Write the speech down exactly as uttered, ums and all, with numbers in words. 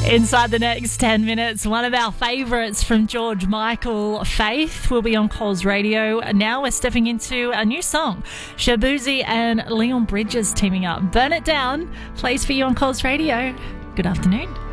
Inside the next ten minutes, one of our favourites from George Michael, Faith, will be on Coles Radio. Now we're stepping into a new song. Shaboozey and Leon Bridges teaming up. Burn It Down plays for you on Coles Radio. Good afternoon.